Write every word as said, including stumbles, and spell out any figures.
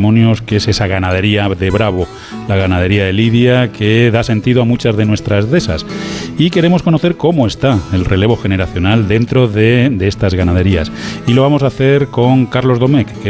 testimonios, que es esa ganadería de Bravo, la ganadería de Lidia, que da sentido a muchas de nuestras dehesas. Y queremos conocer cómo está el relevo generacional dentro de, de estas ganaderías. Y lo vamos a hacer con Carlos Domecq, que